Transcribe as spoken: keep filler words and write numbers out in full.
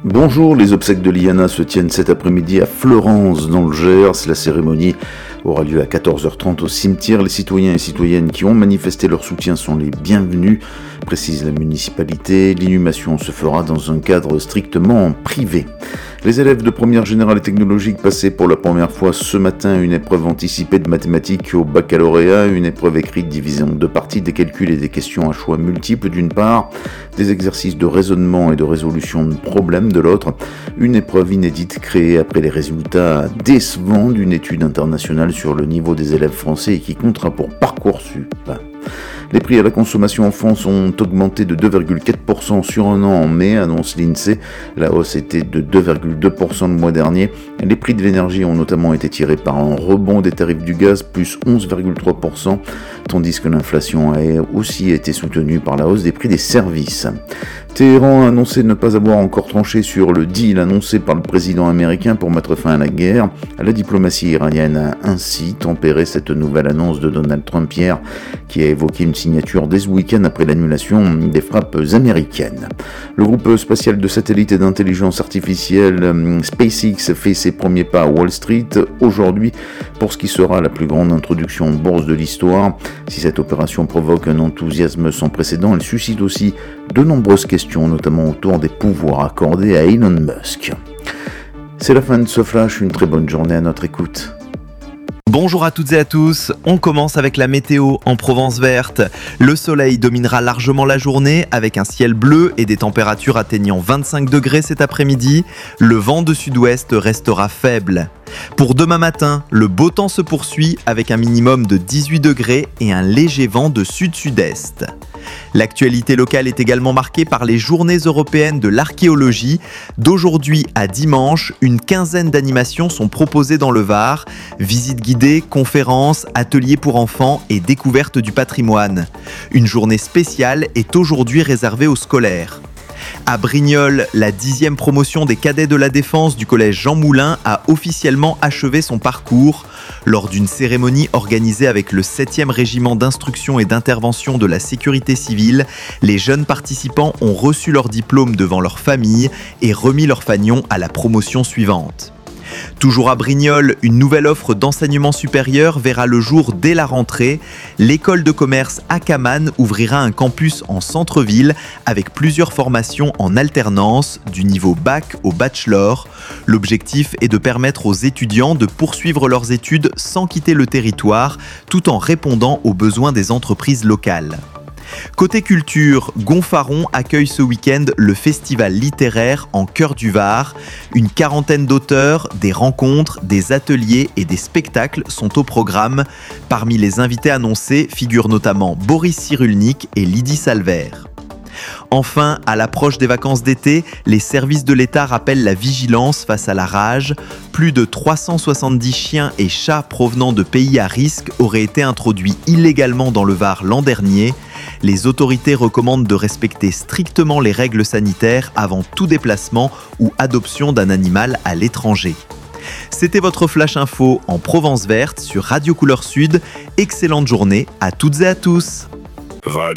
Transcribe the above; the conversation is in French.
Bonjour, les obsèques de Liana se tiennent cet après-midi à Fleurance dans le Gers. La cérémonie aura lieu à quatorze heures trente au cimetière. Les citoyens et citoyennes qui ont manifesté leur soutien sont les bienvenus, précise la municipalité. L'inhumation se fera dans un cadre strictement privé. Les élèves de première générale et technologique passaient pour la première fois ce matin une épreuve anticipée de mathématiques au baccalauréat, une épreuve écrite divisée en deux parties, des calculs et des questions à choix multiples d'une part, des exercices de raisonnement et de résolution de problèmes de l'autre, une épreuve inédite créée après les résultats décevants d'une étude internationale sur le niveau des élèves français et qui comptera pour Parcoursup. Les prix à la consommation en France ont augmenté de deux virgule quatre pour cent sur un an en mai, annonce l'INSEE. La hausse était de deux virgule deux pour cent le mois dernier. Les prix de l'énergie ont notamment été tirés par un rebond des tarifs du gaz, plus onze virgule trois pour cent, tandis que l'inflation a aussi été soutenue par la hausse des prix des services. Téhéran a annoncé ne pas avoir encore tranché sur le deal annoncé par le président américain pour mettre fin à la guerre. La diplomatie iranienne a ainsi tempéré cette nouvelle annonce de Donald Trump hier, qui a évoqué une signature dès ce week-end après l'annulation des frappes américaines. Le groupe spatial de satellites et d'intelligence artificielle SpaceX fait ses premiers pas à Wall Street aujourd'hui pour ce qui sera la plus grande introduction en bourse de l'histoire. Si cette opération provoque un enthousiasme sans précédent, elle suscite aussi de nombreuses questions, notamment autour des pouvoirs accordés à Elon Musk. C'est la fin de ce flash, une très bonne journée à notre écoute. Bonjour à toutes et à tous, on commence avec la météo en Provence verte. Le soleil dominera largement la journée avec un ciel bleu et des températures atteignant vingt-cinq degrés cet après-midi. Le vent de sud-ouest restera faible. Pour demain matin, le beau temps se poursuit avec un minimum de dix-huit degrés et un léger vent de sud-sud-est. L'actualité locale est également marquée par les journées européennes de l'archéologie. D'aujourd'hui à dimanche, une quinzaine d'animations sont proposées dans le Var. Visites guidées, conférences, ateliers pour enfants et découverte du patrimoine. Une journée spéciale est aujourd'hui réservée aux scolaires. À Brignoles, la dixième promotion des cadets de la défense du collège Jean Moulin a officiellement achevé son parcours. Lors d'une cérémonie organisée avec le septième régiment d'instruction et d'intervention de la sécurité civile, les jeunes participants ont reçu leur diplôme devant leur famille et remis leur fanion à la promotion suivante. Toujours à Brignoles, une nouvelle offre d'enseignement supérieur verra le jour dès la rentrée. L'école de commerce Akaman ouvrira un campus en centre-ville avec plusieurs formations en alternance, du niveau bac au bachelor. L'objectif est de permettre aux étudiants de poursuivre leurs études sans quitter le territoire, tout en répondant aux besoins des entreprises locales. Côté culture, Gonfaron accueille ce week-end le festival littéraire en cœur du Var. Une quarantaine d'auteurs, des rencontres, des ateliers et des spectacles sont au programme. Parmi les invités annoncés figurent notamment Boris Cyrulnik et Lydie Salver. Enfin, à l'approche des vacances d'été, les services de l'État rappellent la vigilance face à la rage. Plus de trois cent soixante-dix chiens et chats provenant de pays à risque auraient été introduits illégalement dans le Var l'an dernier. Les autorités recommandent de respecter strictement les règles sanitaires avant tout déplacement ou adoption d'un animal à l'étranger. C'était votre Flash Info en Provence verte sur Radio Couleur Sud. Excellente journée à toutes et à tous.